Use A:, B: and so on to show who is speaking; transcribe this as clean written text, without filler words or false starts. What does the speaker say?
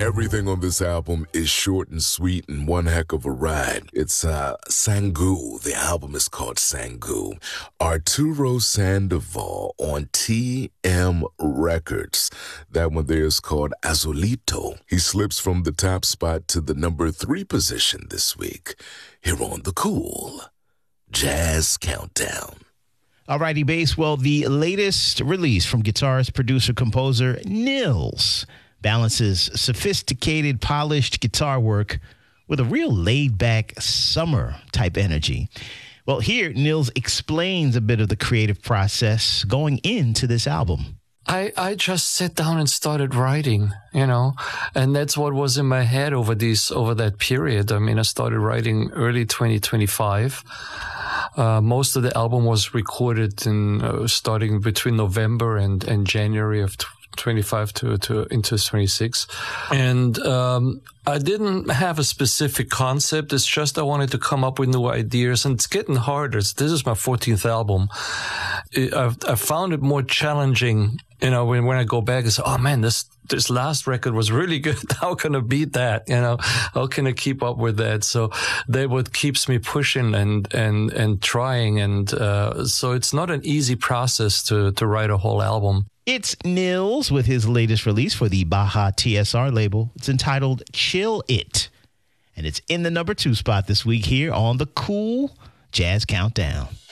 A: Everything on this album is short and sweet and one heck of a ride. It's Sangu. The album is called Sangu. Arturo Sandoval on TM Records. That one there is called Azulito. He slips from the top spot to the number 3 position this week. Here on the Cool Jazz Countdown.
B: Alrighty, Bass. Well, the latest release from guitarist, producer, composer Nils balances sophisticated, polished guitar work with a real laid-back summer-type energy. Well, here, Nils explains a bit of the creative process going into this album.
C: I just sat down and started writing, and that's what was in my head over that period. I mean, I started writing early 2025. Most of the album was recorded starting between November and January of 25 to into 26. And I didn't have a specific concept. It's just I wanted to come up with new ideas, and it's getting harder. This is my 14th album. I found it more challenging, when I go back and say, oh man, this last record was really good. How can I beat that? How can I keep up with that? So that what keeps me pushing and trying. And so it's not an easy process to write a whole album.
B: It's Nils with his latest release for the Baja TSR label. It's entitled Chill It. And it's in the number 2 spot this week here on the Cool Jazz Countdown.